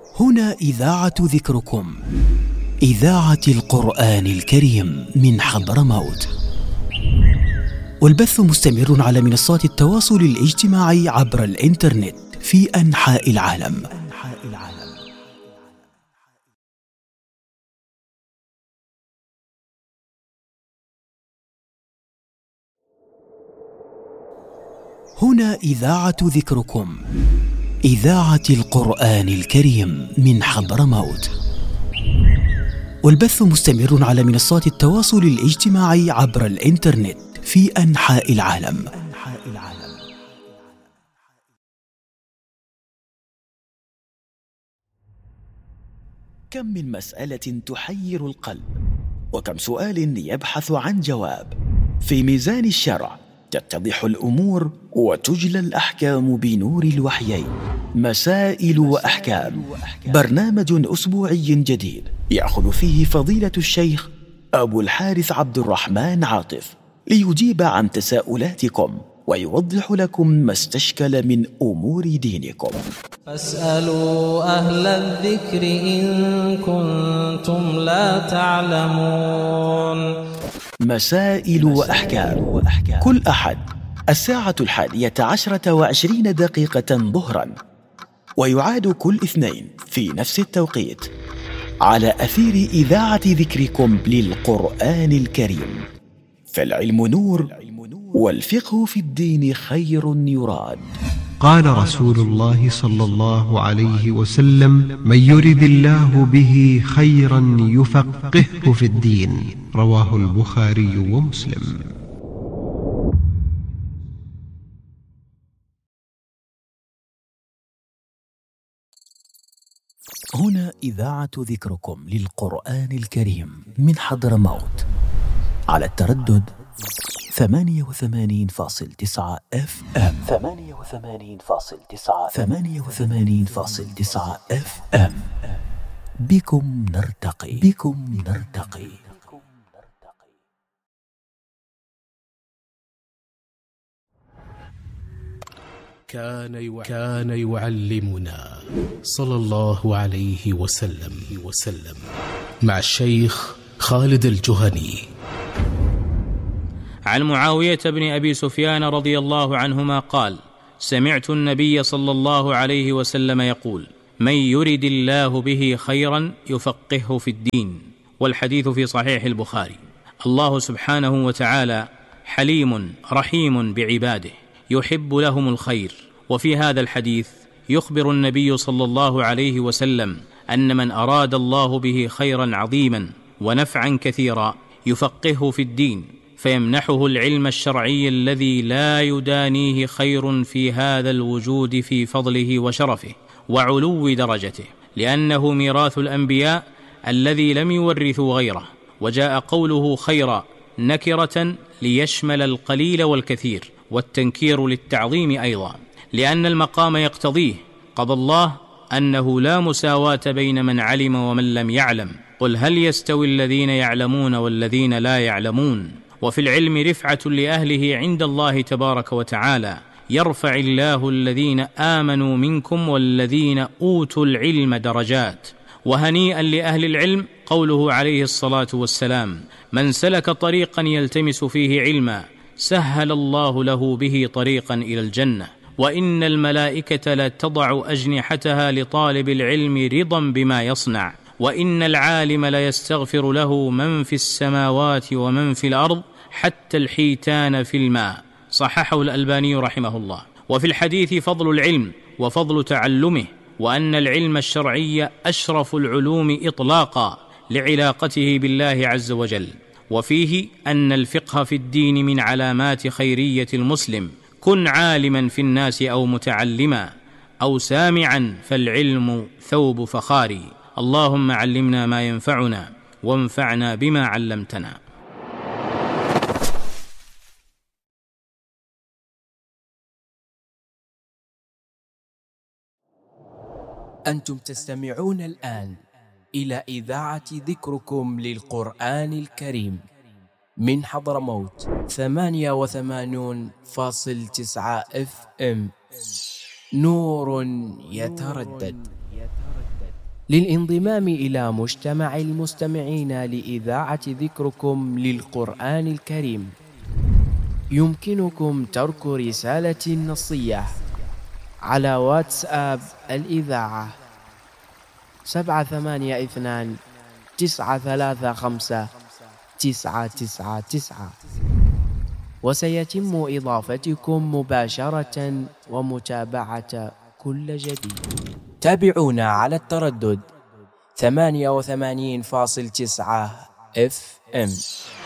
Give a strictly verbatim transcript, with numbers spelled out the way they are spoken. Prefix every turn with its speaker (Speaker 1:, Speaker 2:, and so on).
Speaker 1: هنا إذاعة ذكركم، إذاعة القرآن الكريم من حضرموت، والبث مستمر على منصات التواصل الاجتماعي عبر الإنترنت في أنحاء العالم. هنا إذاعة ذكركم، إذاعة القرآن الكريم من حضرموت، والبث مستمر على منصات التواصل الاجتماعي عبر الإنترنت في أنحاء العالم. كم من مسألة تحير القلب، وكم سؤال يبحث عن جواب. في ميزان الشرع تتضح الأمور وتجلى الأحكام بنور الوحيين. مسائل وأحكام، برنامج أسبوعي جديد يأخذ فيه فضيلة الشيخ أبو الحارث عبد الرحمن عاطف ليجيب عن تساؤلاتكم ويوضح لكم ما استشكل من أمور دينكم.
Speaker 2: فاسألوا أهل الذكر إن كنتم لا تعلمون.
Speaker 1: مسائل وأحكام، كل أحد الساعة الحادية عشرة وعشرين دقيقة ظهرا، ويعاد كل اثنين في نفس التوقيت على أثير إذاعة ذكركم للقرآن الكريم. فالعلم نور، والفقه في الدين خير يراد.
Speaker 3: قال رسول الله صلى الله عليه وسلم: من يرد الله به خيرا يفقهه في الدين. رواه البخاري ومسلم.
Speaker 1: هنا إذاعة ذكركم للقرآن الكريم من حضرموت على التردد ثمانية وثمانين فاصل تسعة اف ام ثمانية وثمانين فاصل تسعة ثمانية وثمانين فاصل تسعة اف ام. بكم نرتقي، بكم نرتقي.
Speaker 4: كان يع... كان يعلمنا صلى الله عليه وسلم وسلم مع الشيخ خالد الجهني.
Speaker 5: عن معاوية بن أبي سفيان رضي الله عنهما قال: سمعت النبي صلى الله عليه وسلم يقول: من يرد الله به خيرا يفقهه في الدين. والحديث في صحيح البخاري. الله سبحانه وتعالى حليم رحيم بعباده، يحب لهم الخير. وفي هذا الحديث يخبر النبي صلى الله عليه وسلم أن من أراد الله به خيرا عظيما ونفعا كثيرا يفقهه في الدين، فيمنحه العلم الشرعي الذي لا يدانيه خير في هذا الوجود في فضله وشرفه وعلو درجته، لأنه ميراث الأنبياء الذي لم يورثوا غيره. وجاء قوله خيرا نكرة ليشمل القليل والكثير، والتنكير للتعظيم أيضا، لأن المقام يقتضيه. قضى الله أنه لا مساواة بين من علم ومن لم يعلم. قل هل يستوي الذين يعلمون والذين لا يعلمون. وفي العلم رفعة لأهله عند الله تبارك وتعالى. يرفع الله الذين آمنوا منكم والذين أوتوا العلم درجات. وهنيئا لأهل العلم قوله عليه الصلاة والسلام: من سلك طريقا يلتمس فيه علما سهل الله له به طريقا إلى الجنة. وإن الملائكة لتضع أجنحتها لطالب العلم رضا بما يصنع. وإن العالم ليستغفر له من في السماوات ومن في الأرض حتى الحيتان في الماء. صححه الألباني رحمه الله. وفي الحديث فضل العلم وفضل تعلمه، وأن العلم الشرعي أشرف العلوم إطلاقا لعلاقته بالله عز وجل. وفيه أن الفقه في الدين من علامات خيرية المسلم. كن عالما في الناس أو متعلما أو سامعا فالعلم ثوب فخاري. اللهم علمنا ما ينفعنا وانفعنا بما علمتنا.
Speaker 6: أنتم تستمعون الآن إلى إذاعة ذكركم للقرآن الكريم من حضرموت ثمانية وثمانون فاصل تسعة اف ام. نور يتردد. للانضمام إلى مجتمع المستمعين لإذاعة ذكركم للقرآن الكريم يمكنكم ترك رسالة نصية على واتساب الإذاعة سبعة ثمانية اثنان تسعة ثلاثة خمسة تسعة تسعة تسعة، وسيتم إضافتكم مباشرة ومتابعة كل جديد. تابعونا على التردد ثمانية وثمانين فاصل تسعة اف ام.